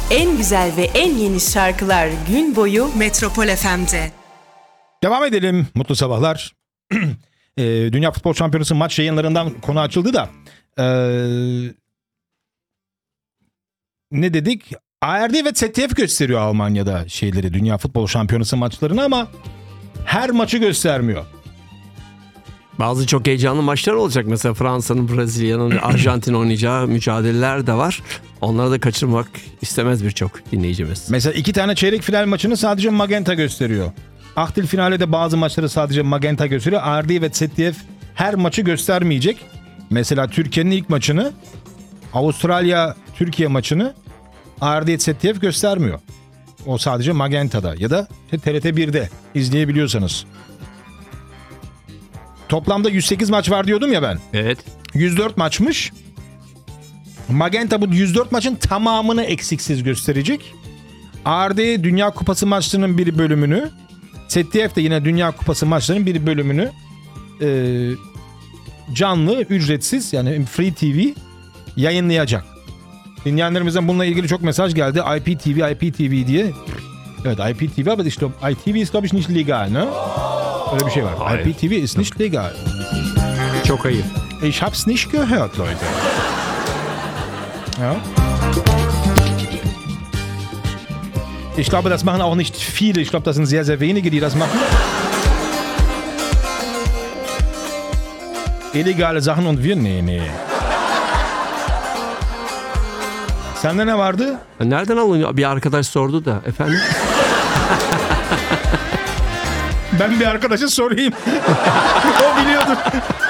En güzel ve en yeni şarkılar gün boyu Metropol FM'de. Devam edelim. Mutlu sabahlar. Dünya Futbol Şampiyonası maç yayınlarından konu açıldı da. Ne dedik? ARD ve ZDF gösteriyor Almanya'da Dünya Futbol Şampiyonası maçlarını ama her maçı göstermiyor. Bazı çok heyecanlı maçlar olacak. Mesela Fransa'nın, Brezilya'nın, Arjantin oynayacağı mücadeleler de var. Onları da kaçırmak istemez birçok dinleyicimiz. Mesela 2 tane çeyrek final maçını sadece Magenta gösteriyor. Achtel finale de bazı maçları sadece Magenta gösteriyor. ARD ve ZDF her maçı göstermeyecek. Mesela Türkiye'nin ilk maçını, Avustralya-Türkiye maçını ARD ZDF göstermiyor. O sadece Magenta'da ya da TRT 1'de izleyebiliyorsanız. Toplamda 108 maç var diyordum ya ben. Evet. 104 maçmış. Magenta bu 104 maçın tamamını eksiksiz gösterecek. ARD Dünya Kupası maçlarının bir bölümünü, ZDF de yine Dünya Kupası maçlarının bir bölümünü canlı, ücretsiz yani Free TV yayınlayacak. Dinleyenlerimizden bununla ilgili çok mesaj geldi. IPTV diye. Evet IPTV ama işte ITV ist glaube ich nicht legal, ne? Öyle bir şey var. Hayır. IPTV ist nicht legal. Çok ayıp. Ich hab's nicht gehört, Leute. Ja. Ich glaube, das machen auch nicht viele. Ich glaube, das sind sehr, sehr wenige, die das machen. Illegale Sachen und wir? Nee. Sende ne vardı? Nereden alınıyor? Bir arkadaş sordu da efendim. Ben bir arkadaşa sorayım. O biliyordur.